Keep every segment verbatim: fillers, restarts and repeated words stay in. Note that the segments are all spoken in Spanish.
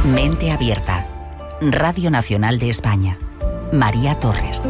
Mente Abierta. Radio Nacional de España. María Torres.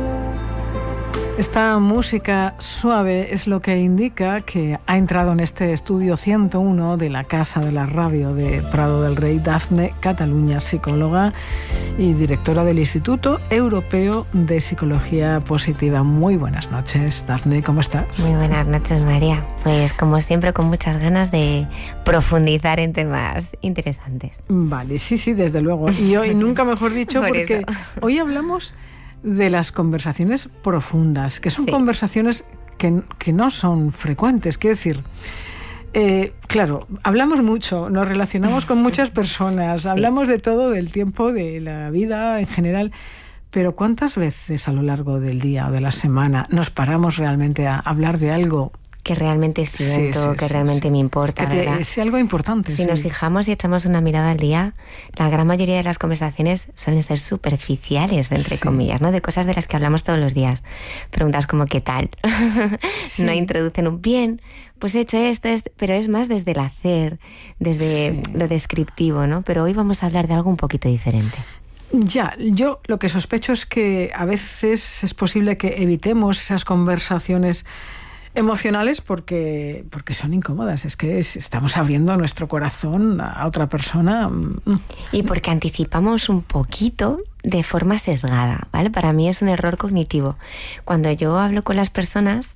Esta música suave es lo que indica que ha entrado en este estudio ciento uno de la Casa de la Radio de Prado del Rey Dafne Cataluña, psicóloga y directora del Instituto Europeo de Psicología Positiva. Muy buenas noches, Dafne, ¿cómo estás? Muy buenas noches, María. Pues como siempre, con muchas ganas de profundizar en temas interesantes. Vale, sí, sí, desde luego. Y hoy, nunca mejor dicho, Por porque eso. Hoy hablamos de las conversaciones profundas, que son sí. conversaciones que, que no son frecuentes. Quiero decir, eh, claro, hablamos mucho, nos relacionamos con muchas personas, sí. hablamos de todo, del tiempo, de la vida en general, pero ¿cuántas veces a lo largo del día o de la semana nos paramos realmente a hablar de algo que realmente siento, sí, sí, que sí, realmente sí. me importa, que te, ¿verdad? es algo importante. Si sí. nos fijamos y echamos una mirada al día, la gran mayoría de las conversaciones suelen ser superficiales, entre sí. comillas, ¿no? De cosas de las que hablamos todos los días. Preguntas como ¿qué tal? Sí. No introducen un bien, pues he hecho esto, esto, pero es más desde el hacer, desde sí. lo descriptivo, ¿no? Pero hoy vamos a hablar de algo un poquito diferente. Ya, yo lo que sospecho es que a veces es posible que evitemos esas conversaciones emocionales porque, porque son incómodas. Es que es, estamos abriendo nuestro corazón a otra persona. Y porque anticipamos un poquito de forma sesgada, ¿vale? Para mí es un error cognitivo. Cuando yo hablo con las personas,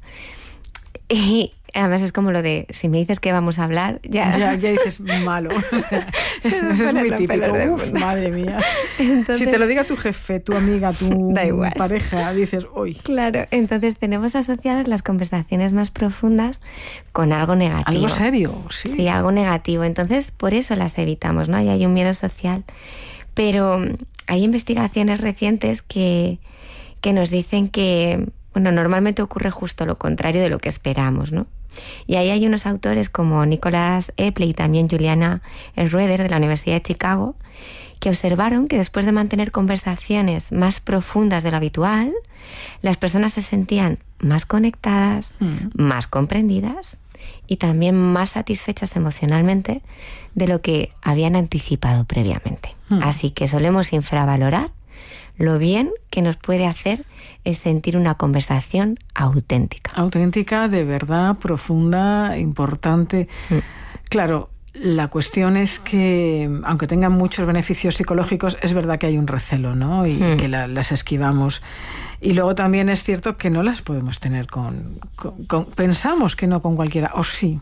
y además es como lo de, si me dices que vamos a hablar, ya... Ya, ya dices, malo. O sea, eso, eso es muy típico. Uf, madre mía. Entonces, si te lo diga tu jefe, tu amiga, tu pareja, dices, uy. Claro, entonces tenemos asociadas las conversaciones más profundas con algo negativo. Algo serio, sí. Sí, algo negativo. Entonces, por eso las evitamos, ¿no? Y hay un miedo social. Pero hay investigaciones recientes que, que nos dicen que... Bueno, normalmente ocurre justo lo contrario de lo que esperamos, ¿no? Y ahí hay unos autores como Nicholas Epley y también Juliana Schroeder de la Universidad de Chicago que observaron que después de mantener conversaciones más profundas de lo habitual, las personas se sentían más conectadas, mm. más comprendidas y también más satisfechas emocionalmente de lo que habían anticipado previamente. Mm. Así que solemos infravalorar lo bien que nos puede hacer es sentir una conversación auténtica. Auténtica, de verdad, profunda, importante. Mm. Claro, la cuestión es que, aunque tengan muchos beneficios psicológicos, es verdad que hay un recelo, ¿no? Y mm. que la, las esquivamos. Y luego también es cierto que no las podemos tener con, con, con... Pensamos que no con cualquiera, o sí.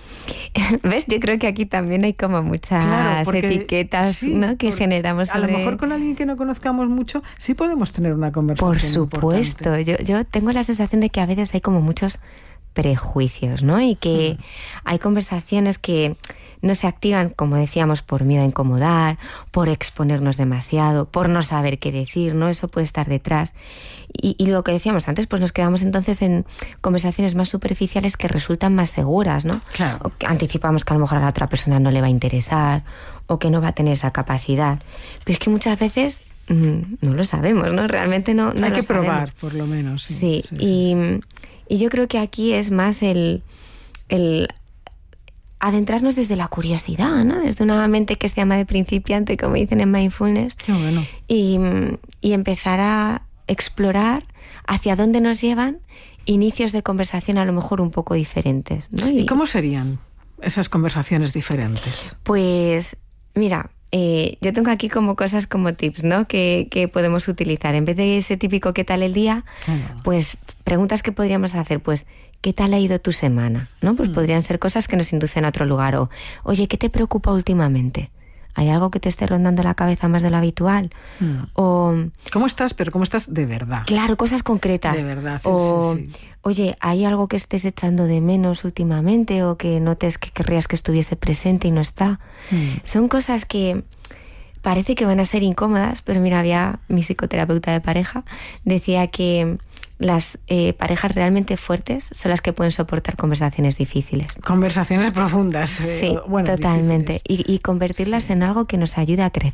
¿Ves? Yo creo que aquí también hay como muchas claro, porque, etiquetas, sí, ¿no? que generamos sobre... A lo mejor con alguien que no conozcamos mucho sí podemos tener una conversación. Por supuesto. Yo, yo tengo la sensación de que a veces hay como muchos prejuicios, ¿no? Y que mm. hay conversaciones que no se activan, como decíamos, por miedo a incomodar, por exponernos demasiado, por no saber qué decir, ¿no? Eso puede estar detrás. Y, y lo que decíamos antes, pues nos quedamos entonces en conversaciones más superficiales que resultan más seguras, ¿no? Claro. O que anticipamos que a lo mejor a la otra persona no le va a interesar o que no va a tener esa capacidad. Pero es que muchas veces mmm, no lo sabemos, ¿no? Realmente no, no Hay lo que sabemos. probar, por lo menos. Sí, sí, sí, y, sí, sí. y yo creo que aquí es más el... el adentrarnos desde la curiosidad, ¿no? Desde una mente que se llama de principiante, como dicen en Mindfulness. Qué bueno. Y, y empezar a explorar hacia dónde nos llevan inicios de conversación a lo mejor un poco diferentes, ¿no? ¿Y, ¿Y cómo serían esas conversaciones diferentes? Pues, mira, eh, yo tengo aquí como cosas como tips, ¿no? Que, que podemos utilizar. En vez de ese típico ¿qué tal el día? Ah. Pues preguntas que podríamos hacer, pues... ¿Qué tal ha ido tu semana? ¿No? Pues mm. podrían ser cosas que nos inducen a otro lugar. O, oye, ¿qué te preocupa últimamente? ¿Hay algo que te esté rondando la cabeza más de lo habitual? Mm. O, ¿cómo estás? Pero ¿cómo estás de verdad? Claro, cosas concretas. De verdad, sí, o, sí, sí. Oye, ¿hay algo que estés echando de menos últimamente o que notes que querrías que estuviese presente y no está? Mm. Son cosas que parece que van a ser incómodas, pero mira, había mi psicoterapeuta de pareja, decía que las eh, parejas realmente fuertes son las que pueden soportar conversaciones difíciles. Conversaciones profundas. Sí, eh, bueno, totalmente. Y, y convertirlas sí. en algo que nos ayude a crecer,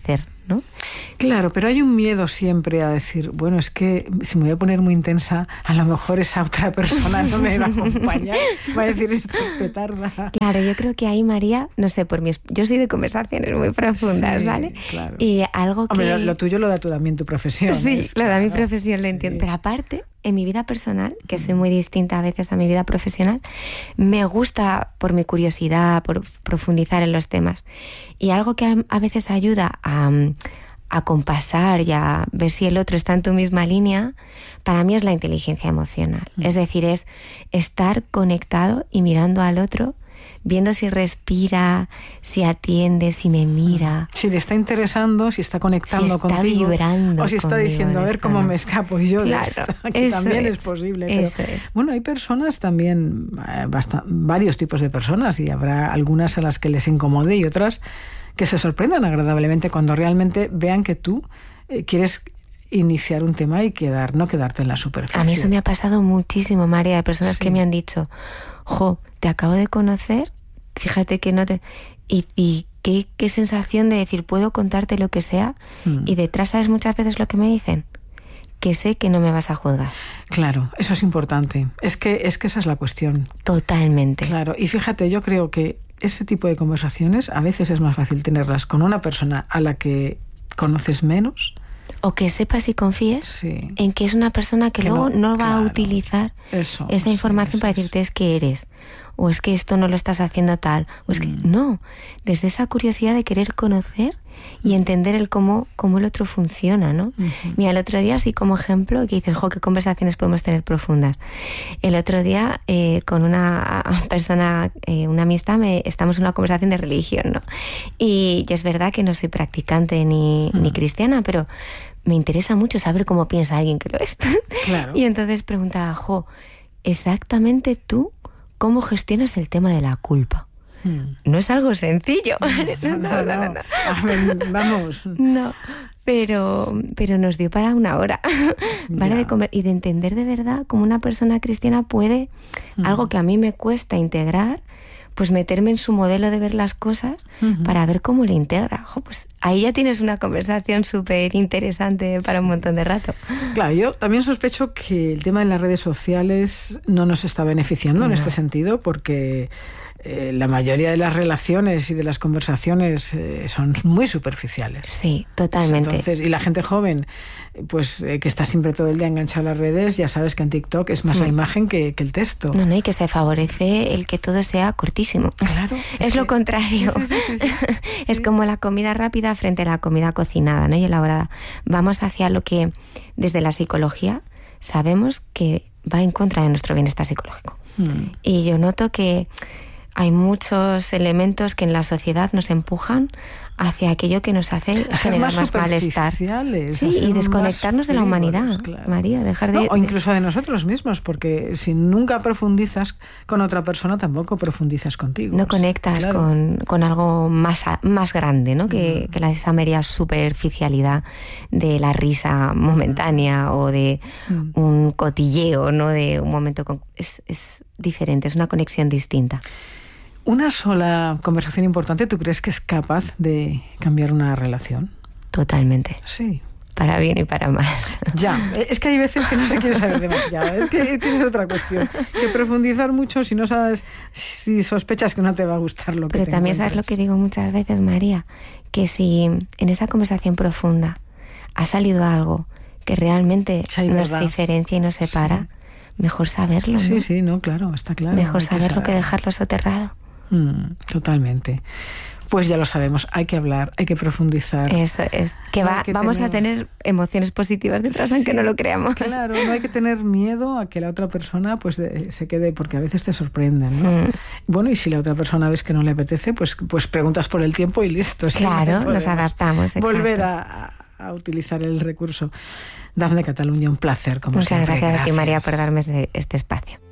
¿no? Claro, pero hay un miedo siempre a decir, bueno, es que si me voy a poner muy intensa, a lo mejor esa otra persona no me va a acompañar, va a decir esto es petarda. Claro, yo creo que ahí, María, no sé, por mi, yo soy de conversaciones muy profundas, sí, ¿vale? Claro. Y algo que... Hombre, lo, lo tuyo lo da tú también tu profesión. Sí, es, lo da claro. mi profesión, lo Sí. entiendo. Pero aparte, en mi vida personal, que soy muy distinta a veces a mi vida profesional, me gusta, por mi curiosidad, por profundizar en los temas. Y algo que a, a veces ayuda a, a compasar y a ver si el otro está en tu misma línea, para mí es la inteligencia emocional. Mm. Es decir, es estar conectado y mirando al otro, viendo si respira, si atiende, si me mira. Si le está interesando, si está conectando si está contigo. Vibrando o si está diciendo, a ver cómo me escapo yo claro, de esta. Que también es, es posible. Pero, eso es. Bueno, hay personas también, bastante, varios tipos de personas, y habrá algunas a las que les incomode y otras que se sorprendan agradablemente cuando realmente vean que tú eh, quieres iniciar un tema y quedar, no quedarte en la superficie. A mí eso me ha pasado muchísimo, María, de personas sí. que me han dicho, jo, te acabo de conocer, fíjate que no te... Y, y qué, qué sensación de decir, puedo contarte lo que sea, mm. y detrás, ¿sabes muchas veces lo que me dicen? Que sé que no me vas a juzgar. Claro, eso es importante. Es que, es que esa es la cuestión. Totalmente. Claro, y fíjate, yo creo que ese tipo de conversaciones a veces es más fácil tenerlas con una persona a la que conoces menos. O que sepas y confíes sí. en que es una persona que, que luego no, no va claro. a utilizar eso, esa información sí, para decirte es que eres, o es que esto no lo estás haciendo tal, o es mm. que no, desde esa curiosidad de querer conocer y entender el cómo, cómo el otro funciona, ¿no? Uh-huh. Mira, el otro día, así como ejemplo, que dices, jo, qué conversaciones podemos tener profundas. El otro día, eh, con una persona, eh, una amistad, me, estamos en una conversación de religión, ¿no? Y es verdad que no soy practicante ni, uh-huh. ni cristiana, pero me interesa mucho saber cómo piensa alguien que lo es. Claro. Y entonces preguntaba, jo, exactamente tú, ¿cómo gestionas el tema de la culpa? Hmm. No es algo sencillo. No, no, no, no, no. A ver, vamos. No, pero, pero nos dio para una hora, ¿vale? De comer, y de entender de verdad cómo una persona cristiana puede, hmm. algo que a mí me cuesta integrar, pues meterme en su modelo de ver las cosas uh-huh. para ver cómo le integra. Jo, pues ahí ya tienes una conversación súper interesante para sí. un montón de rato. Claro, yo también sospecho que el tema de las redes sociales no nos está beneficiando no. en este sentido, porque eh, la mayoría de las relaciones y de las conversaciones eh, son muy superficiales. Sí, totalmente. Entonces, y la gente joven, pues eh, que está siempre todo el día enganchada a las redes, ya sabes que en TikTok es más mm. la imagen que, que el texto. No, no, y que se favorece el que todo sea cortísimo. Claro. Es, es que, lo contrario. Sí, sí, sí, sí, sí. Es sí. como la comida rápida frente a la comida cocinada, ¿no? Y elaborada. Vamos hacia lo que desde la psicología sabemos que va en contra de nuestro bienestar psicológico. Mm. Y yo noto que hay muchos elementos que en la sociedad nos empujan hacia aquello que nos hace generar más, más malestar. Sí, y desconectarnos de la humanidad, claro. María, dejar de... No, o incluso de nosotros mismos, porque si nunca profundizas con otra persona, tampoco profundizas contigo. No conectas claro. con, con algo más, más grande, ¿no? Que, mm. que la, esa mera superficialidad de la risa momentánea o de mm. un cotilleo, ¿no? De un momento... Con, es, es diferente, es una conexión distinta. ¿Una sola conversación importante tú crees que es capaz de cambiar una relación? Totalmente. Sí. Para bien y para mal. Ya, es que hay veces que no se quiere saber demasiado. Es que, es que es otra cuestión. Que profundizar mucho si no sabes, si sospechas que no te va a gustar lo que Pero te también encuentras. Sabes lo que digo muchas veces, María, que si en esa conversación profunda ha salido algo que realmente sí, nos verdad. diferencia y nos separa, sí. mejor saberlo, ¿no? Sí, sí, no, claro, está claro. Mejor saberlo que, que dejarlo soterrado. Mm, totalmente. Pues ya lo sabemos, hay que hablar, hay que profundizar. Eso es, que, va, que vamos tener... a tener emociones positivas detrás, sí, aunque no lo creamos. Claro, no hay que tener miedo a que la otra persona pues de, se quede, porque a veces te sorprenden, ¿no? Mm. Bueno, y si la otra persona ves que no le apetece, pues, pues preguntas por el tiempo y listo. Claro, nos adaptamos. Exacto. Volver a, a utilizar el recurso. Dafne Cataluña, un placer, como Muchas siempre. Muchas gracias, gracias a ti, María, por darme este espacio.